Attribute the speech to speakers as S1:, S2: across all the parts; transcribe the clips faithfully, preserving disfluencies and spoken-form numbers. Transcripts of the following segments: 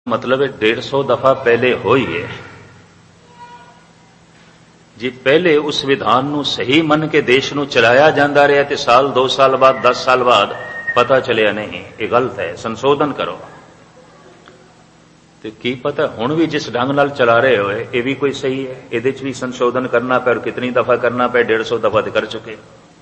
S1: मतलब है डेढ़ सौ दफा पहले हो ही है जी। पहले उस विधान ਨੂੰ सही मन के देश ਨੂੰ चलाया जाता रहा तो साल दो साल बाद दस साल बाद पता चलिया नहीं ये गलत है, संशोधन करो। तो की पता हुण भी जिस ढंग नाल चला रहे हो ये भी कोई सही है, ये भी संशोधन करना पे और कितनी दफा करना पे, डेढ़ सौ दफा तो कर चुके।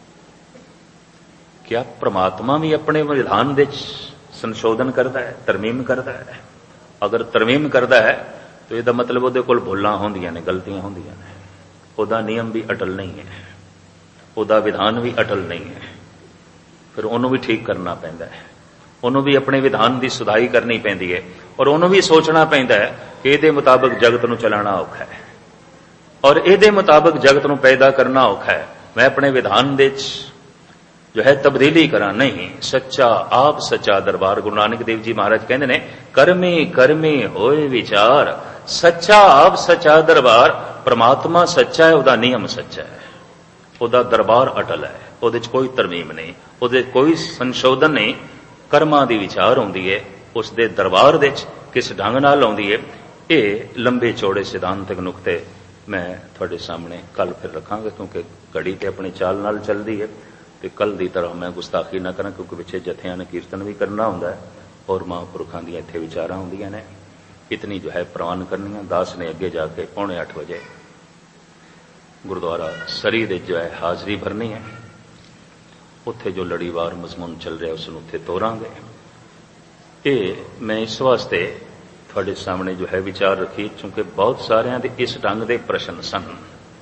S1: क्या परमात्मा भी अपने विधान दे संशोधन करता है, तरमीम करता है? अगर तरमीम करता है तो यह मतलब वो कोल भुलां होंदियां ने, गलतियां होंदियां ने, उहदा नियम भी अटल नहीं है, उहदा विधान भी अटल नहीं है। फिर उन्होंने भी ठीक करना पैंदा है, उन्होंने भी अपने विधान की सुधाई करनी पैंदी है और उन्होंने भी सोचना पैंदा है कि इहदे मुताबिक जगत नूं चलाना औखा है और इहदे मुताबिक जगत नूं पैदा करना औखा है। मैं अपने विधान दे जो है तब्दीली करा नहीं, सच्चा आप सच्चा दरबार। गुरु नानक देव जी महाराज कहते ने कर्मे कर्मे होए विचार, सच्चा आप सच्चा दरबार। परमात्मा सच्चा है, उहदा नियम सच्चा है, उहदा दरबार अटल है, उहदे च कोई तरमीम नहीं, उहदे कोई संशोधन नहीं। कर्मां दी विचार आउंदी है, उसदे दरबार दे किस ढंग नाल आउंदी है। ये लंबे चौड़े सिद्धांतक नुकते मैं तुहाडे सामने कल फिर रखांगा, क्योंकि घड़ी ते अपनी चाल नाल चलदी है ते कल दी तरह मैं गुस्ताखी ना करा, क्योंकि पिछे जथियां ने कीर्तन भी करना हुंदा है और महापुरखां दी इत्थे विचारां हुंदियां ने। इतनी जो है प्रवान करनी। दास ने अगे जाके पौने अठ बजे गुरुद्वारा सरी दे जो है हाजरी भरनी है। उत्थे जो लड़ीवार मजमून चल रहा उसनूं उत्थे तोरांगे। ये मैं इस वास्ते तुहाडे सामने जो है विचार रखी, क्योंकि बहुत सारियां दे इस ढंग दे प्रश्न सन।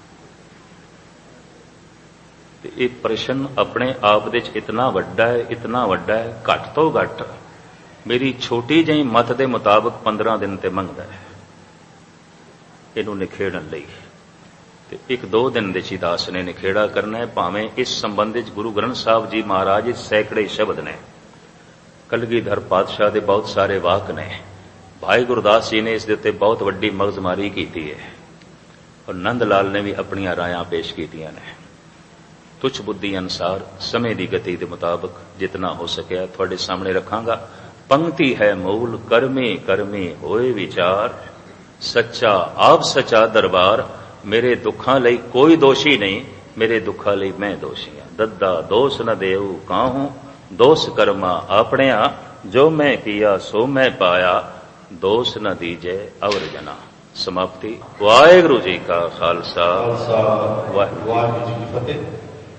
S1: ये प्रश्न अपने आप दे इतना वड्डा है, इतना वड्डा है, घट तो घट मेरी छोटी जी मत के मुताबिक पंद्रह दिन ते मंगदा है इनू निखेड़न लई। ते एक दो दिन दे ची दास ने निखेड़ा करना है। भावें इस संबंध गुरु ग्रंथ साहब जी महाराज सैकड़े शब्द ने, कलगीधर पातशाह दे बहुत सारे वाक ने, भाई गुरदास जी ने इस दे उत्ते बहुत वड्डी मगजमारी की है और नंद लाल ने भी अपनी रायां पेश कीतियां ने। तुच्छ बुद्धि अनुसार समय की गति के मुताबिक जितना हो सके थोड़े सामने रखांगा। पंक्ति है मूल कर्मे कर्मे होए विचार, सच्चा आप सच्चा दरबार। मेरे दुखा लई कोई दोषी नहीं, मेरे दुखा लई मैं दोषी हाँ। दद्दा दोष न देऊ काहूं, दोष कर्मा अपने जो मैं किया सो मैं पाया, दोष न दीजे अवर जना। समाप्ति। वाहिगुरू जी का खालसा, वाहिगुरू जी की फतेह।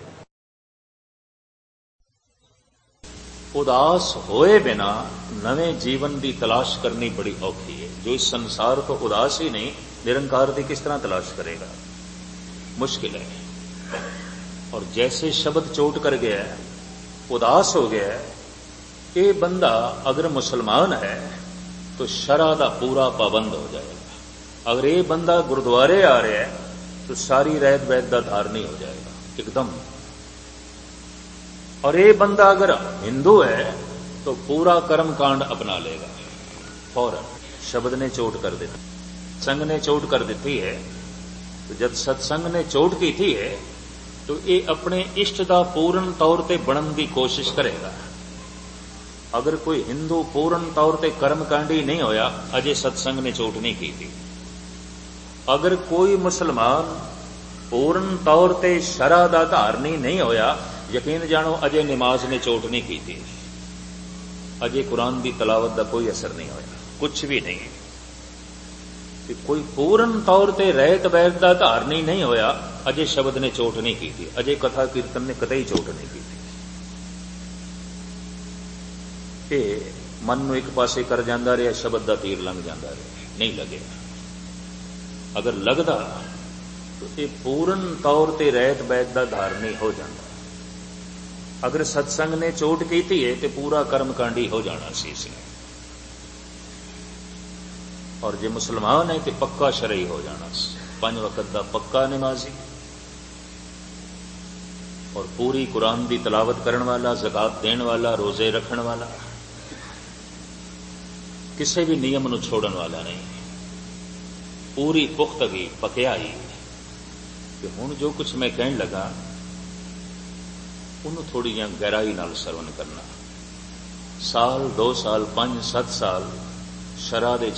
S1: उदास होए बिना नवे जीवन की तलाश करनी बड़ी औखी है। जो इस संसार को उदास ही नहीं, निरंकार की किस तरह तलाश करेगा? मुश्किल है। और जैसे शब्द चोट कर गया है, उदास हो गया है, ये बंदा अगर मुसलमान है तो शरा दा पूरा पाबंद हो जाएगा। अगर ये बंदा गुरुद्वारे आ रहा है तो सारी रैत वैद का धारनी हो जाएगा एकदम। और ये बंदा अगर हिंदू है तो पूरा कर्म कांड अपना लेगा फौरन। शब्द ने चोट कर दी, संग ने चोट कर दी है। तो जब सत्संग ने चोट की थी है तो ये अपने इष्ट का पूर्ण तौर पर बनने की कोशिश करेगा। अगर कोई हिंदू पूर्ण तौर पर कर्मकांडी नहीं होया, अजय सत्संग ने चोट नहीं की थी। अगर कोई मुसलमान पूर्ण तौर पर शरा दा धारनी नहीं होया, यकीन जानो अजय नमाज ने चोट नहीं की थी, अजय कुरान की तलावत का कोई असर नहीं होया, कुछ भी नहीं। कि कोई पूर्ण तौर पर रहत वैत का धारनी नहीं होया, अजय शब्द ने चोट नहीं की थी, अजय कथा कीर्तन ने कतई चोट नहीं की थी। ये मन नूं एक पासे कर जांदा रहा, शब्द का तीर लंघ जांदा रहा, नहीं लगे। अगर लगदा तो ये पूर्ण तौर पर रहत वैत का धारनी हो जाता। अगर सत्संग ने चोट की थी है तो पूरा कर्मकांडी हो जाना सी इसने। और जे मुसलमान है तो पक्का शरई हो जाना, पांच वक्त का पक्का नमाजी और पूरी कुरान की तलावत करने वाला, ज़कात देने वाला, रोजे रखने वाला, किसी भी नियम नूं छोड़न वाला नहीं। पूरी पुख्तगी पक्याई कि हुण जो कुछ मैं कहन लगा उन्होंने थोड़ी जी गहराई नाल सरवण करना। साल दो साल पांच सत्त साल ਸ਼ਰ੍ਹਾ ਦੇ